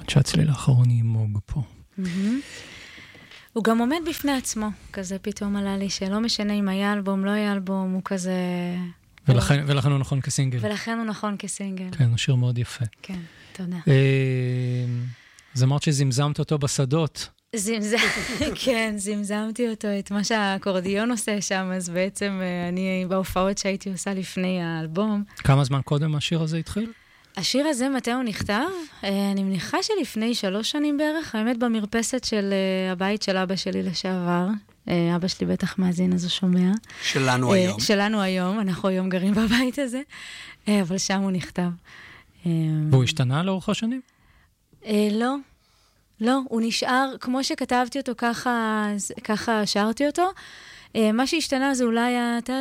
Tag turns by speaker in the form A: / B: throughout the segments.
A: שהצליל האחרון ימוג פה.
B: הוא גם עומד בפני עצמו, כזה פתאום עלה לי, שלא משנה אם היה אלבום, לא היה אלבום, הוא כזה...
A: ולכן הוא נכון כסינגל.
B: ולכן הוא נכון כסינגל.
A: כן, הוא שיר מאוד יפה.
B: כן, תודה.
A: אז אמרת שזמזמת אותו בשדות.
B: כן, זמזמתי אותו, את מה שהאקורדיון עושה שם, אז בעצם אני בהופעות שהייתי עושה לפני האלבום.
A: כמה זמן קודם השיר הזה התחיל?
B: השיר הזה, מתי הוא נכתב? אני מניחה שלפני 3 שנים בערך, האמת במרפסת של הבית של אבא שלי לשעבר. אבא שלי בטח מאזין, אז הוא שומע.
C: שלנו היום.
B: שלנו היום, אנחנו היום גרים בבית הזה, אבל שם הוא נכתב.
A: והוא השתנה לאורך השנים?
B: לא. לא, הוא נשאר, כמו שכתבתי אותו, ככה שרתי אותו. מה שהשתנה זה אולי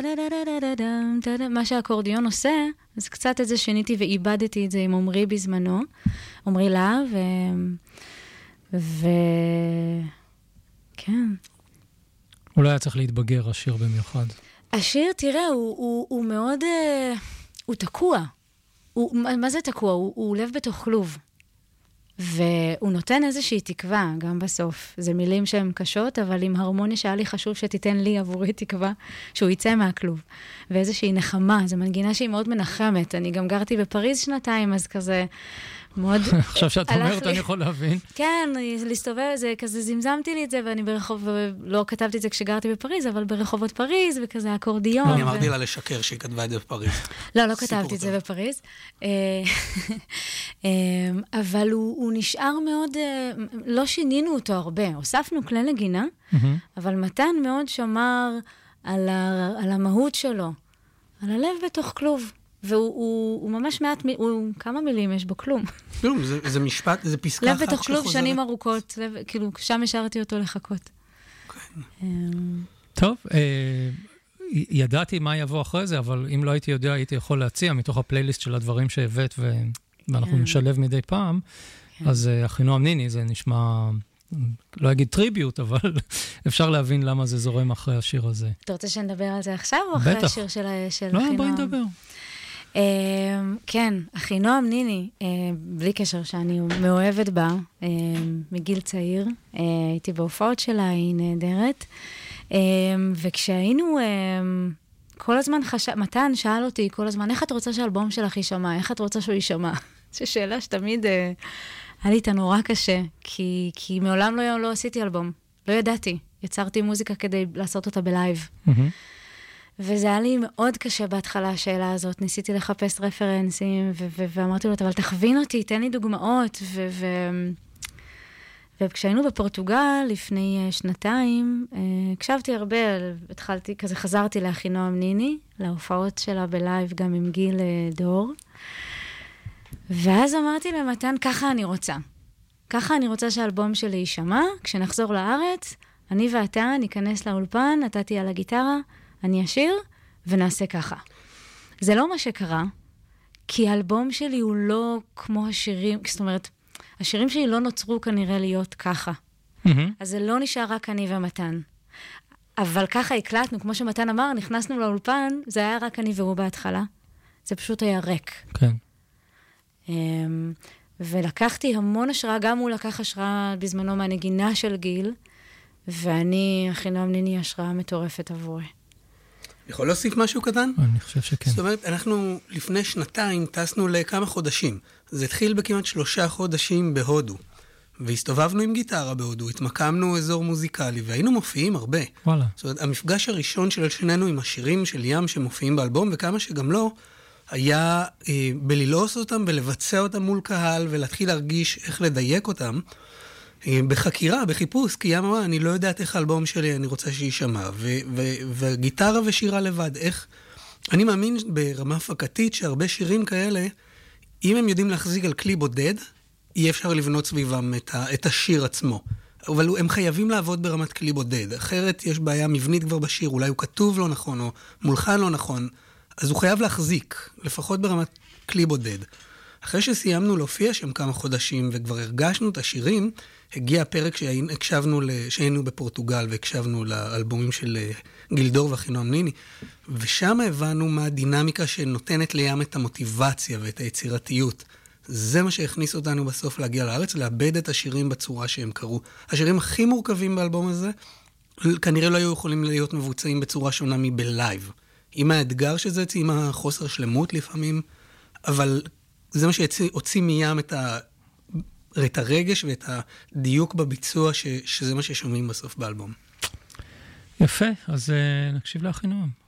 B: מה שהאקורדיון עושה, אז קצת את זה שיניתי ואיבדתי את זה עם עומרי בזמנו, עומרי להב, כן.
A: אולי היה צריך להתבגר השיר במיוחד.
B: השיר, תראה, הוא מאוד, הוא תקוע. מה זה תקוע? הוא לב בתוך כלוב. והוא נותן איזושהי תקווה, גם בסוף. זה מילים שהן קשות, אבל עם הרמוניה שהיה לי חשוב שתיתן לי עבורי תקווה, שהוא יצא מהכלוב. ואיזושהי נחמה, זו מנגינה שהיא מאוד מנחמת. אני גם גרתי בפריז 2 אז כזה מאוד...
A: עכשיו שאת אומרת, אני יכול להבין.
B: כן, להסתובב, זה כזה זמזמתי לי את זה, ואני ברחוב, לא כתבתי את זה כשגרתי בפריז, אבל ברחובות פריז, וכזה אקורדיון.
C: אני אמרתי לה לשקר שהיא כתבה את זה בפריז.
B: לא כתבתי את זה בפריז. אבל הוא נשאר מאוד, לא שינינו אותו הרבה. הוספנו כלי נגינה, אבל מתן מאוד שמר על המהות שלו, על הלב בתוך כלוב. והוא ממש מעט, כמה מילים יש בו? כלום.
C: כלום, זה משפט, זה פסקה אחת
B: לב בתוך כלוב שנים ארוכות, כאילו, שם השארתי אותו לחכות.
A: טוב, ידעתי מה יבוא אחרי זה, אבל אם לא הייתי יודע, הייתי יכול להציע מתוך הפלייליסט של הדברים שהבאת, ואנחנו נשלב מדי פעם, אז אחינועם ניני, זה נשמע, לא אגיד טריביוט, אבל אפשר להבין למה זה זורם אחרי השיר הזה.
B: אתה רוצה שנדבר על זה עכשיו, או אחרי השיר של אחינועם?
A: לא, בואי נדבר.
B: כן, אחינועם ניני, בלי קשר שאני מאוהבת בה, מגיל צעיר, הייתי בהופעות שלה, היא נהדרת, וכשהיינו, כל הזמן מתן שאל אותי כל הזמן, איך את רוצה שהאלבום שלך יישמע? איך את רוצה שהוא יישמע? זו שאלה שתמיד היה לי איתה נורא קשה, כי מעולם לא עשיתי אלבום, לא ידעתי, יצרתי מוזיקה כדי לעשות אותה בלייב. וזה היה לי מאוד קשה בהתחלה, השאלה הזאת. ניסיתי לחפש רפרנסים, ואמרתי לו, אבל תכווין אותי, תן לי דוגמאות. וכשהיינו בפורטוגל, לפני 2, הקשבתי הרבה, התחלתי, כזה חזרתי לאחינועם ניני, להופעות שלה בלייב, גם עם גיל דור. ואז אמרתי למתן, ככה אני רוצה. ככה אני רוצה שהאלבום שלי יישמע. כשנחזור לארץ, אני ואתה ניכנס לאולפן, נתתי על הגיטרה, אני אשיר, ונעשה ככה. זה לא מה שקרה, כי האלבום שלי הוא לא כמו השירים, זאת אומרת, השירים שלי לא נוצרו כנראה להיות ככה. אז זה לא נשאר רק אני ומתן. אבל ככה הקלטנו, כמו שמתן אמר, נכנסנו לאולפן, זה היה רק אני והוא בהתחלה. זה פשוט היה ריק.
A: כן.
B: ולקחתי המון השראה, גם הוא לקח השראה בזמנו מהנגינה של גיל, ואני, אחינועם ניני, השראה מטורפת עבורי.
C: יכול להוסיף משהו קטן?
A: אני חושב שכן.
C: זאת אומרת, אנחנו לפני 2 טסנו לכמה חודשים. זה התחיל בכמעט 3 חודשים בהודו. והסתובבנו עם גיטרה בהודו, התמקמנו אזור מוזיקלי, והיינו מופיעים הרבה.
A: וואלה.
C: זאת אומרת, המפגש הראשון של שנינו עם השירים של ים שמופיעים באלבום, וכמה שגם לא, היה בללעוס אותם ולבצע אותם מול קהל, ולהתחיל להרגיש איך לדייק אותם. בחקירה, בחיפוש, כי ים אמרה, אני לא יודעת איך האלבום שלי, אני רוצה שישמע, וגיטרה ושירה לבד, איך, אני מאמין ברמה הפקתית שהרבה שירים כאלה, אם הם יודעים להחזיק על כלי בודד, אי אפשר לבנות סביבם את השיר עצמו, אבל הם חייבים לעבוד ברמת כלי בודד, אחרת יש בעיה מבנית כבר בשיר, אולי הוא כתוב לא נכון, או מולחן לא נכון, אז הוא חייב להחזיק, לפחות ברמת כלי בודד. אחרי שסיימנו להופיע שם כמה חודשים וכבר הרגשנו את השירים, הגיע הפרק שהיינו בפורטוגל והקשבנו לאלבומים של גיל דור ואחינועם ניני, ושם הבנו מה הדינמיקה שנותנת לים את המוטיבציה ואת היצירתיות. זה מה שהכניס אותנו בסוף להגיע לארץ, לאבד את השירים בצורה שהם קרו. השירים הכי מורכבים באלבום הזה, כנראה לא היו יכולים להיות מבוצעים בצורה שונה מבלייב. עם האתגר שזה, עם החוסר שלמות לפעמים, אבל זה מה שהוציא מים את הרגש ואת הדיוק בביצוע, שזה מה ששומעים בסוף באלבום.
A: יפה, אז נקשיב לאחינועם.